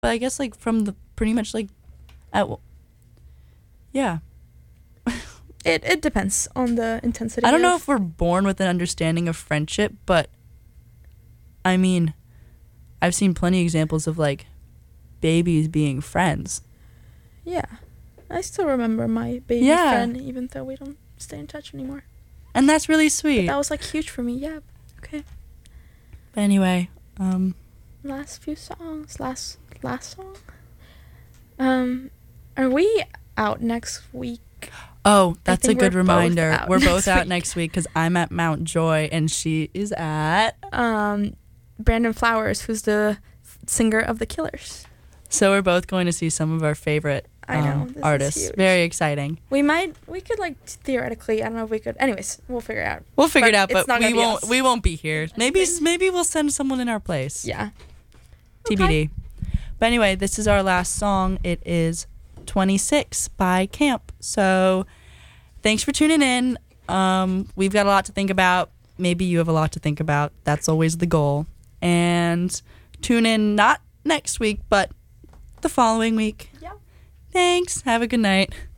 but I guess like from the pretty much like yeah. It depends on the intensity. I don't know if we're born with an understanding of friendship, but I mean, I've seen plenty of examples of like babies being friends. Yeah. I still remember my baby friend, even though we don't stay in touch anymore. And that's really sweet. But that was like huge for me. Yeah. Okay. But anyway, last few songs. Last song. Are we out next week? Oh, that's a good reminder. Both we're both out next week because I'm at Mount Joy and she is at Brandon Flowers, who's the singer of The Killers. So we're both going to see some of our favorite artists. Very exciting. We could like theoretically, I don't know if we could. Anyways, we'll figure it out. We'll figure it out, but we won't be here. Maybe we'll send someone in our place. Yeah. TBD. Okay. But anyway, this is our last song. It is 26 by Camp. So thanks for tuning in. We've got a lot to think about. Maybe you have a lot to think about. That's always the goal. And tune in not next week, but the following week. Yeah. Thanks. Have a good night.